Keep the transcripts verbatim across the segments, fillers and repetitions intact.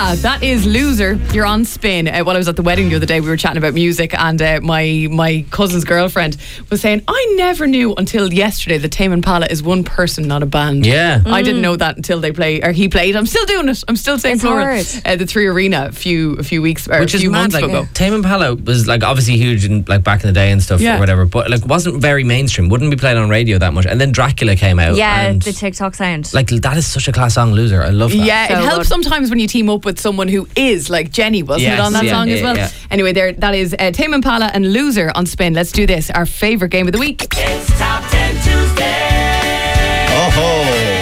Yeah, that is Loser. You're on Spin. Uh, while I was at the wedding the other day, we were chatting about music, and uh, my my cousin's girlfriend was saying, I never knew until yesterday that Tame Impala is one person, not a band. Yeah. I didn't know that until they play, or he played. I'm still doing it. I'm still saying It's plural. hard. Uh, the Three Arena a few a few weeks or Which a is few mad, months like, ago. Tame Impala was like obviously huge in like back in the day and stuff Yeah. or whatever, but like wasn't very mainstream, wouldn't be played on radio that much. And then Dracula came out. Yeah, and the TikTok sound. like that is such a class song, Loser. I love that. Yeah, So it helps good. sometimes when you team up with someone who is like Jenny, wasn't Yes, it, on that yeah, song yeah, as well? yeah. Anyway, there that is uh, Tame Impala and Loser on Spin. Let's do this. Our favourite game of the week. It's Top ten Tuesday. Oh,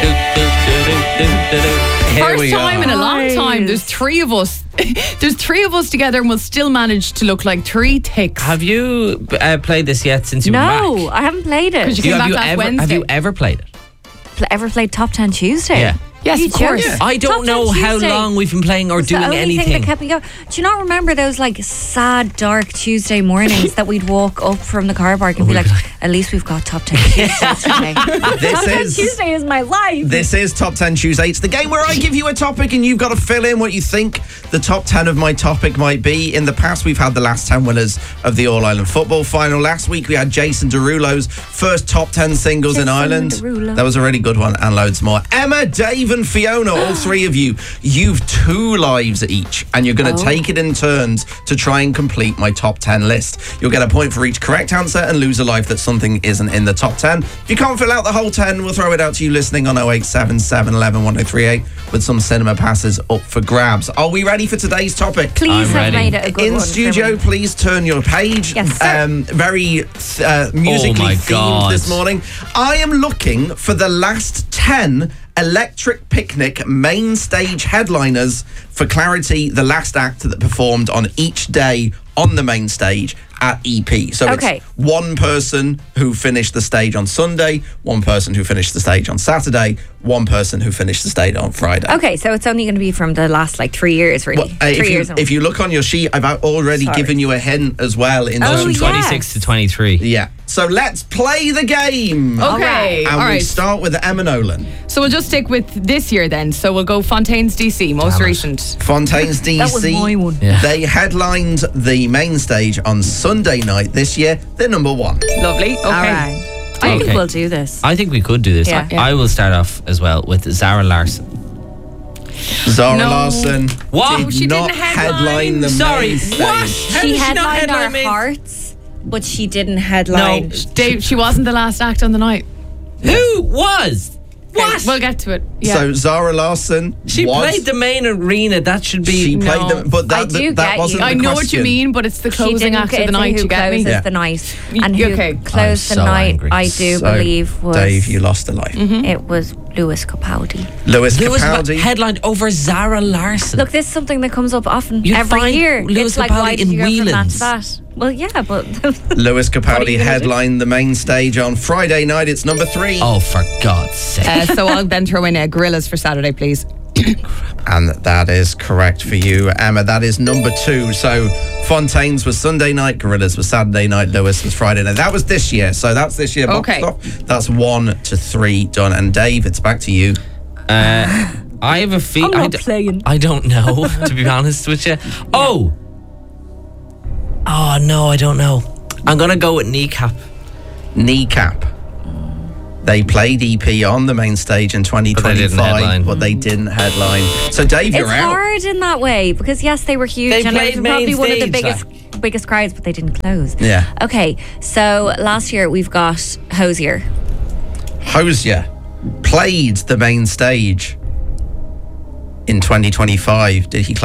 Here First we time are. in a long Nice. time. There's three of us. There's three of us together, and we'll still manage to look like three ticks. Have you uh, played this yet since you've been No, back? I haven't played it. Because you Do you- came have back you last ever have Wednesday. you ever played it? Pl- ever played Top ten Tuesday? Yeah. Yes, Are you of course. joking? I don't Top ten know how Tuesday long we've been playing or was doing the only anything. thing that kept me going. Do you not remember those like sad, dark Tuesday mornings that we'd walk up from the car park and be like, at least we've got Top ten Tuesday today. This Top ten is- Tuesday is my life. This is Top ten Tuesday. It's the game where I give you a topic and you've got to fill in what you think the top ten of my topic might be. In the past, we've had the last ten winners of the All-Ireland Football Final. Last week, we had Jason Derulo's first top ten singles in Jason Ireland. Derulo. That was a really good one, and loads more. Emma, Dave and Fiona, all three of you, you've two lives each, and you're going to Oh. take it in turns to try and complete my top ten list. You'll get a point for each correct answer and lose a life that something isn't in the top ten. If you can't fill out the whole ten, we'll throw it out to you listening on oh eight seven seven, one one, one oh three eight with some cinema passes up for grabs. Are we ready for today's topic? Please I'm have ready. made it a good In one for studio, me. please turn your page. Yes, sir. Um, very uh, musically Oh my themed God. this morning. I am looking for the last ten Electric Picnic main stage headliners. For clarity, the last act that performed on each day on the main stage at E P. So Okay. it's one person who finished the stage on Sunday, one person who finished the stage on Saturday, one person who finished the stage on Friday. Okay, so it's only going to be from the last like three years, really. Well, uh, three if, you, years. if you look on your sheet, I've already Sorry. given you a hint as well. In Oh, terms From of- yeah. twenty-six to twenty-three. Yeah. So let's play the game. Okay, And all we right. start with Emma Nolan. So we'll just stick with this year then. So we'll go Fontaine's D C, most Damn it. recent. Fontaines D C. That was my one. Yeah. They headlined the main stage on Sunday night this year. They're number one. Lovely. Okay. All right. I Okay. think we'll do this. I think we could do this. Yeah. I, I will start off as well with Zara Larsson. Zara No. Larson What? did She not didn't headline. headline the Sorry, main stage. what? How She did she not headlined headline our main- hearts, but she didn't headline. No. Dave, she wasn't the last act on the night. Who was? Okay, What? we'll get to it. Yeah. So Zara Larson She was, played the main arena. That should be. She played No. them, but that, I do that, that get wasn't you. the I know what question. you mean, but it's the She closing didn't act of get the to night. who You get me? closes Yeah. the night, Y- and who okay. closed I'm the so night. angry. I do So, believe was Dave, you lost a life. it was Lewis Capaldi. Lewis Lewis Capaldi. headlined over Zara Larsson. Look, this is something that comes up often You every find year. Lewis it's like, Capaldi why did in you go from that Whelan's. to that? Well, yeah, but Lewis What are Capaldi you gonna do? headlined the main stage on Friday night. It's number three. Oh, for God's sake! Uh, so I'll then throw in uh, Gorillas for Saturday, please. And that is correct for you, Emma. That is number two. So Fontaines was Sunday night, Gorillas was Saturday night, Lewis was Friday night. That was this year. So that's this year. boxed Okay. off. That's one to three done. And Dave, it's back to you. Uh, I have a feel. I'm not I, d- playing. I don't know, to be honest with you. Oh, oh no, I don't know. I'm gonna go with Kneecap. Kneecap. They played E P on the main stage in twenty twenty-five, But they didn't headline. but they didn't headline. So Dave, you're it's out. hard in that way because yes, they were huge They and it played was probably main one of the stage, biggest biggest crowds, but they didn't close. Yeah. Okay, so last year we've got Hosier. Hosier played the main stage in twenty twenty-five. Did he close?